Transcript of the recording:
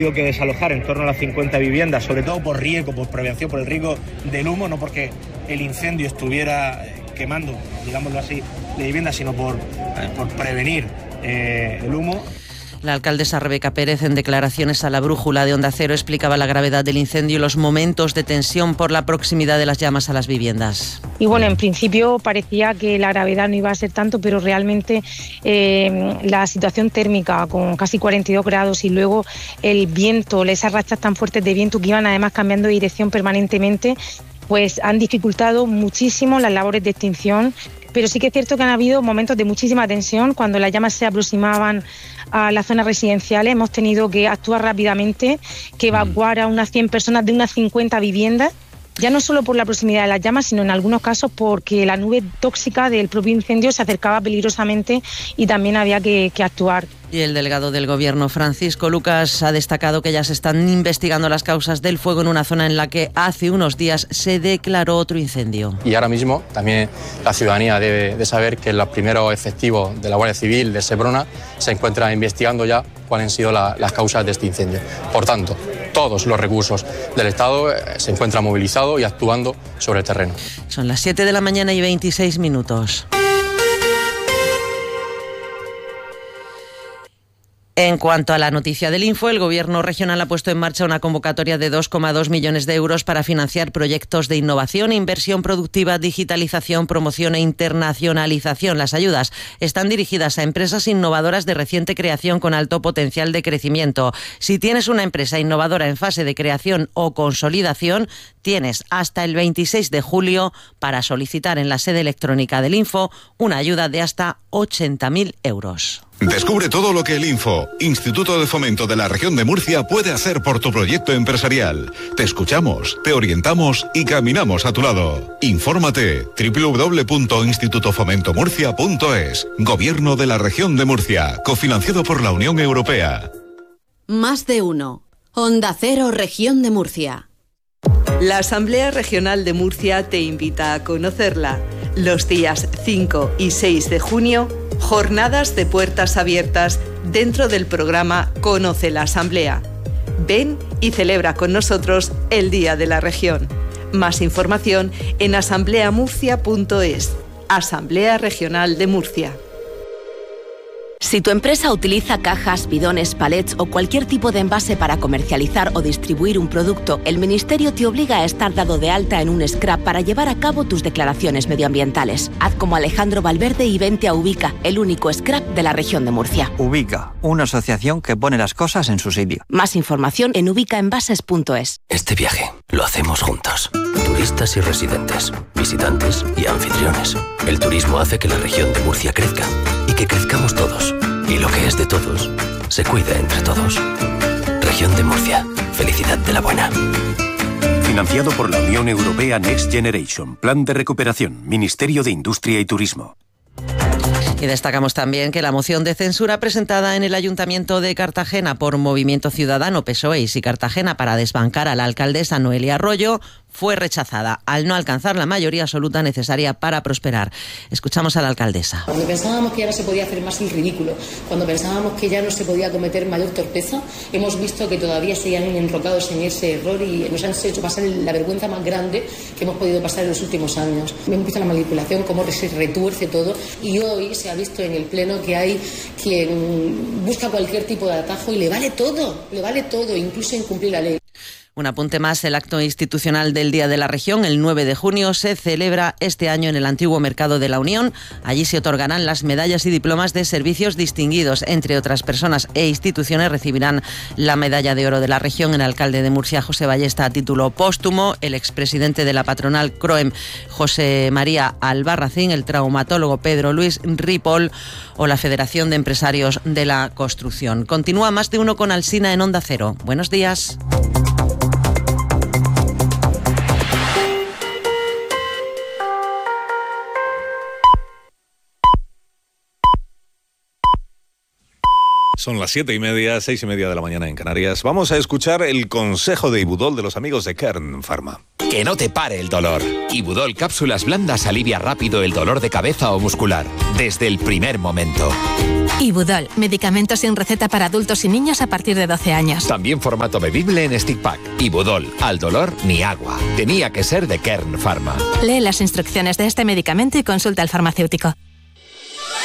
Tengo que desalojar en torno a las 50 viviendas, sobre todo por riesgo, por prevención, por el riesgo del humo, no porque el incendio estuviera quemando, digámoslo así, de viviendas, sino por prevenir el humo. La alcaldesa Rebeca Pérez, en declaraciones a La Brújula de Onda Cero, explicaba la gravedad del incendio y los momentos de tensión por la proximidad de las llamas a las viviendas. Y bueno, en principio parecía que la gravedad no iba a ser tanto, pero realmente la situación térmica con casi 42 grados y luego el viento, esas rachas tan fuertes de viento que iban además cambiando de dirección permanentemente, pues han dificultado muchísimo las labores de extinción. Pero sí que es cierto que han habido momentos de muchísima tensión. Cuando las llamas se aproximaban a las zonas residenciales, hemos tenido que actuar rápidamente, que evacuar a unas 100 personas de unas 50 viviendas, ya no solo por la proximidad de las llamas, sino en algunos casos porque la nube tóxica del propio incendio se acercaba peligrosamente y también había que actuar. Y el delegado del Gobierno, Francisco Lucas, ha destacado que ya se están investigando las causas del fuego en una zona en la que hace unos días se declaró otro incendio. Y ahora mismo también la ciudadanía debe de saber que los primeros efectivos de la Guardia Civil de Seprona se encuentran investigando ya cuáles han sido las causas de este incendio. Por tanto, todos los recursos del Estado se encuentran movilizados y actuando sobre el terreno. Son las 7 de la mañana y 26 minutos. En cuanto a la noticia del Info, el Gobierno regional ha puesto en marcha una convocatoria de 2,2 millones de euros para financiar proyectos de innovación, inversión productiva, digitalización, promoción e internacionalización. Las ayudas están dirigidas a empresas innovadoras de reciente creación con alto potencial de crecimiento. Si tienes una empresa innovadora en fase de creación o consolidación, tienes hasta el 26 de julio para solicitar en la sede electrónica del Info una ayuda de hasta 80.000 euros. Descubre todo lo que el Info, Instituto de Fomento de la Región de Murcia, puede hacer por tu proyecto empresarial. Te escuchamos, te orientamos y caminamos a tu lado. Infórmate www.institutofomentomurcia.es. Gobierno de la Región de Murcia, cofinanciado por la Unión Europea. Más de uno. Onda Cero, Región de Murcia. La Asamblea Regional de Murcia te invita a conocerla. Los días 5 y 6 de junio, jornadas de puertas abiertas dentro del programa Conoce la Asamblea. Ven y celebra con nosotros el Día de la Región. Más información en asambleamurcia.es. Asamblea Regional de Murcia. Si tu empresa utiliza cajas, bidones, palets o cualquier tipo de envase para comercializar o distribuir un producto, el Ministerio te obliga a estar dado de alta en un scrap para llevar a cabo tus declaraciones medioambientales. Haz como Alejandro Valverde y vente a Ubica, el único scrap de la región de Murcia. Ubica, una asociación que pone las cosas en su sitio. Más información en ubicaenvases.es. Este viaje lo hacemos juntos. Turistas y residentes, visitantes y anfitriones. El turismo hace que la región de Murcia crezca y que crezcamos todos. Y lo que es de todos, se cuida entre todos. Región de Murcia. Felicidad de la buena. Financiado por la Unión Europea Next Generation. Plan de recuperación. Ministerio de Industria y Turismo. Y destacamos también que la moción de censura presentada en el Ayuntamiento de Cartagena por Movimiento Ciudadano, PSOE y Sí Cartagena para desbancar a la alcaldesa Noelia Arroyo fue rechazada al no alcanzar la mayoría absoluta necesaria para prosperar. Escuchamos a la alcaldesa. Cuando pensábamos que ya no se podía hacer más el ridículo, cuando pensábamos que ya no se podía cometer mayor torpeza, hemos visto que todavía seguían enrocados en ese error y nos han hecho pasar la vergüenza más grande que hemos podido pasar en los últimos años. Hemos visto la manipulación, cómo se retuerce todo, y hoy se ha visto en el Pleno que hay quien busca cualquier tipo de atajo y le vale todo, incluso incumplir la ley. Un apunte más, el acto institucional del Día de la Región, el 9 de junio, se celebra este año en el antiguo Mercado de la Unión. Allí se otorgarán las medallas y diplomas de servicios distinguidos. Entre otras personas e instituciones recibirán la medalla de oro de la región el alcalde de Murcia, José Ballesta, a título póstumo, el expresidente de la patronal CROEM, José María Albarracín, el traumatólogo Pedro Luis Ripoll o la Federación de Empresarios de la Construcción. Continúa Más de Uno con Alsina en Onda Cero. Buenos días. Son las 7:30, 6:30 de la mañana en Canarias. Vamos a escuchar el consejo de Ibudol de los amigos de Kern Pharma. Que no te pare el dolor. Ibudol cápsulas blandas alivia rápido el dolor de cabeza o muscular, desde el primer momento. Ibudol, medicamento sin receta para adultos y niños a partir de 12 años. También formato bebible en stick pack. Ibudol, al dolor ni agua. Tenía que ser de Kern Pharma. Lee las instrucciones de este medicamento y consulta al farmacéutico.